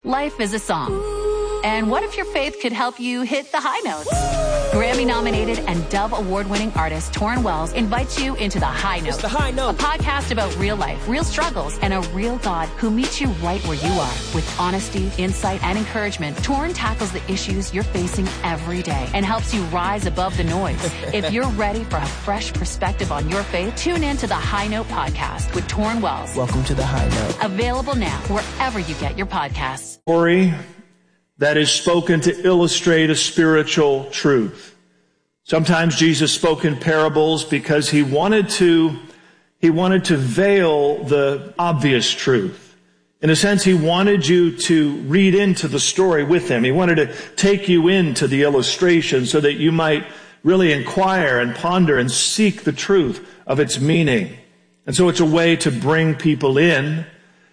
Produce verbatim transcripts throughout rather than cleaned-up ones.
Life is a song. And what if your faith could help you hit the high notes? Grammy-nominated and Dove Award-winning artist Torrin Wells invites you into The High Note. It's The High Note. A podcast about real life, real struggles, and a real God who meets you right where you are. With honesty, insight, and encouragement, Torrin tackles the issues you're facing every day and helps you rise above the noise. If you're ready for a fresh perspective on your faith, tune in to The High Note podcast with Torrin Wells. Welcome to The High Note. Available now wherever you get your podcasts. Story that is spoken to illustrate a spiritual truth. Sometimes Jesus spoke in parables because he wanted to, he wanted to veil the obvious truth. In a sense, he wanted you to read into the story with him. He wanted to take you into the illustration so that you might really inquire and ponder and seek the truth of its meaning. And so it's a way to bring people in,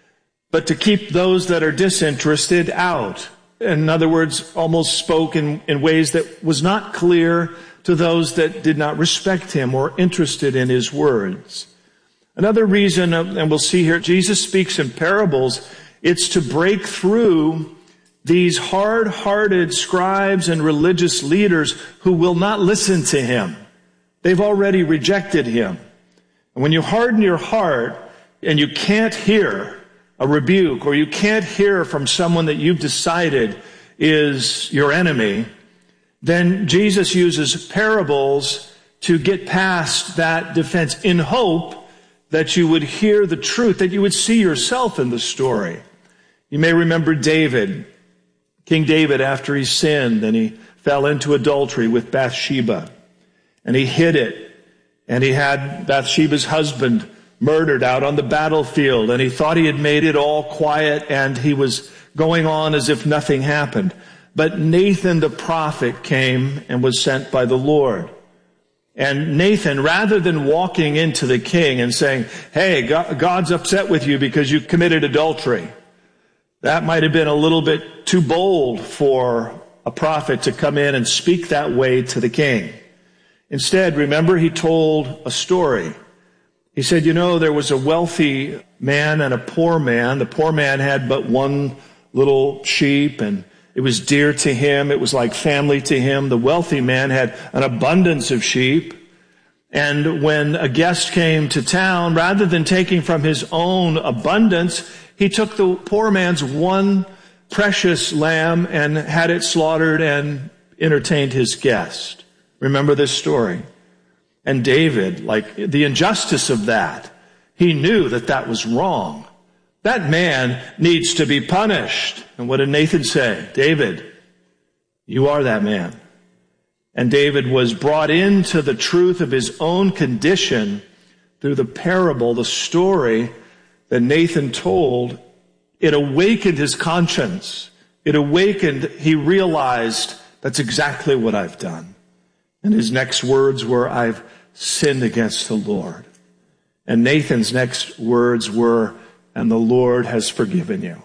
but to keep those that are disinterested out. In other words, almost spoke in, in ways that was not clear to those that did not respect him or interested in his words. Another reason, and we'll see here, Jesus speaks in parables, it's to break through these hard-hearted scribes and religious leaders who will not listen to him. They've already rejected him. And when you harden your heart and you can't hear a rebuke, or you can't hear from someone that you've decided is your enemy, then Jesus uses parables to get past that defense in hope that you would hear the truth, that you would see yourself in the story. You may remember David, King David, after he sinned and he fell into adultery with Bathsheba, and he hid it, and he had Bathsheba's husband murdered out on the battlefield, and he thought he had made it all quiet, and he was going on as if nothing happened. But Nathan the prophet came and was sent by the Lord. And Nathan, rather than walking into the king and saying, hey, God's upset with you because you committed adultery, that might have been a little bit too bold for a prophet to come in and speak that way to the king. Instead, remember, he told a story. He said, you know, there was a wealthy man and a poor man. The poor man had but one little sheep, and it was dear to him. It was like family to him. The wealthy man had an abundance of sheep. And when a guest came to town, rather than taking from his own abundance, he took the poor man's one precious lamb and had it slaughtered and entertained his guest. Remember this story? And David, like the injustice of that, he knew that that was wrong. That man needs to be punished. And what did Nathan say? David, you are that man. And David was brought into the truth of his own condition through the parable, the story that Nathan told. It awakened his conscience. It awakened, he realized, that's exactly what I've done. And his next words were, I've sinned against the Lord. And Nathan's next words were, and the Lord has forgiven you.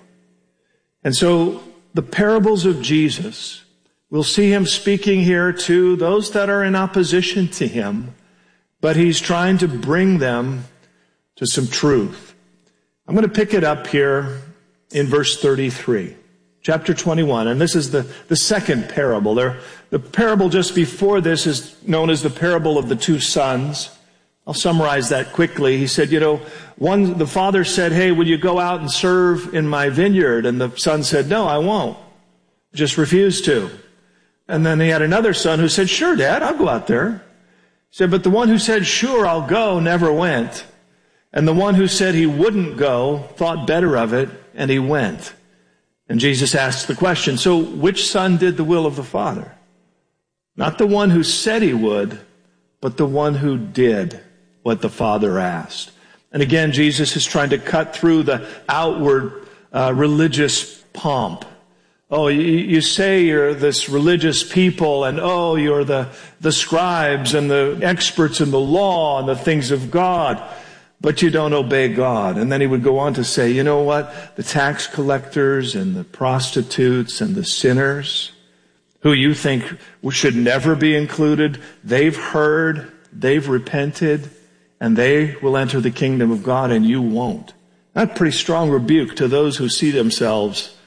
And so the parables of Jesus, we'll see him speaking here to those that are in opposition to him, but he's trying to bring them to some truth. I'm going to pick it up here in verse thirty-three. Chapter twenty-one, and this is the, the second parable. There, the parable just before this is known as the parable of the two sons. I'll summarize that quickly. He said, you know, one, the father said, hey, will you go out and serve in my vineyard? And the son said, no, I won't. Just refused to. And then he had another son who said, sure, Dad, I'll go out there. He said, but the one who said, sure, I'll go, never went. And the one who said he wouldn't go thought better of it, and he went. And Jesus asks the question, so which son did the will of the Father? Not the one who said he would, but the one who did what the Father asked. And again, Jesus is trying to cut through the outward uh, religious pomp. Oh, you, you say you're this religious people, and oh, you're the, the scribes and the experts in the law and the things of God, but you don't obey God. And then he would go on to say, you know what? The tax collectors and the prostitutes and the sinners, who you think should never be included, they've heard, they've repented, and they will enter the kingdom of God, and you won't. That's a pretty strong rebuke to those who see themselves